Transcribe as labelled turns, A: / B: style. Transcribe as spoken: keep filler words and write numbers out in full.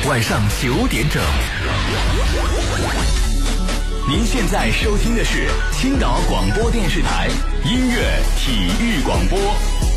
A: 晚上九点整。您现在收听的是青岛广播电视台音乐体育广播。